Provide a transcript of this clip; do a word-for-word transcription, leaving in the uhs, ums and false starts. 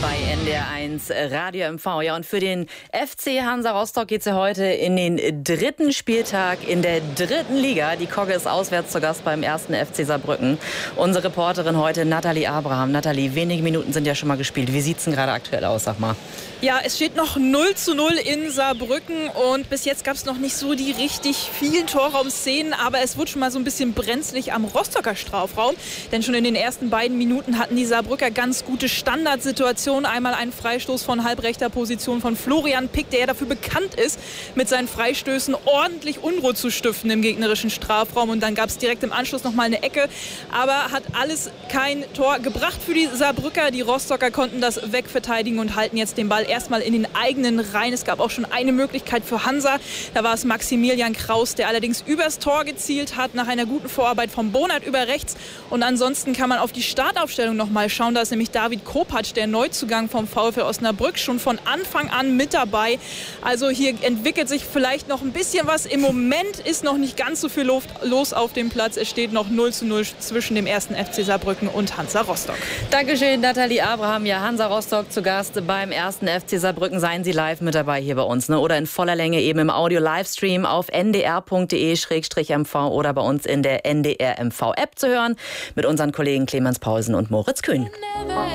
Bei N D R eins Radio M V. Ja, und für den F C Hansa Rostock geht es ja heute in den dritten Spieltag in der dritten Liga. Die Kogge ist auswärts zu Gast beim ersten F C Saarbrücken. Unsere Reporterin heute Nathalie Abraham. Nathalie, wenige Minuten sind ja schon mal gespielt. Wie sieht es denn gerade aktuell aus, sag mal? Ja, es steht noch null zu null in Saarbrücken und bis jetzt gab es noch nicht so die richtig vielen Torraumszenen, aber es wurde schon mal so ein bisschen brenzlig am Rostocker Strafraum, denn schon in den ersten beiden Minuten hatten die Saarbrücker ganz gute Standardsituationen. Einmal ein Freistoß von halbrechter Position von Florian Pick, der ja dafür bekannt ist, mit seinen Freistößen ordentlich Unruhe zu stiften im gegnerischen Strafraum, und dann gab es direkt im Anschluss noch mal eine Ecke, aber hat alles kein Tor gebracht für die Saarbrücker. Die Rostocker konnten das wegverteidigen und halten jetzt den Ball erstmal in den eigenen Reihen. Es gab auch schon eine Möglichkeit für Hansa. Da war es Maximilian Kraus, der allerdings übers Tor gezielt hat, nach einer guten Vorarbeit von Bonert über rechts. Und ansonsten kann man auf die Startaufstellung noch mal schauen. Da ist nämlich David Kopacz, der Neuzugang vom VfL Osnabrück, schon von Anfang an mit dabei. Also hier entwickelt sich vielleicht noch ein bisschen was. Im Moment ist noch nicht ganz so viel Luft los auf dem Platz. Es steht noch null zu null zwischen dem ersten F C Saarbrücken und Hansa Rostock. Dankeschön, Nathalie Abraham. Ja, Hansa Rostock zu Gast beim ersten F C Saarbrücken. Seien Sie live mit dabei hier bei uns, ne? Oder in voller Länge eben im Audio-Livestream auf n d r punkt d e slash m v oder bei uns in der N D R M V App zu hören mit unseren Kollegen Clemens Paulsen und Moritz Kühn.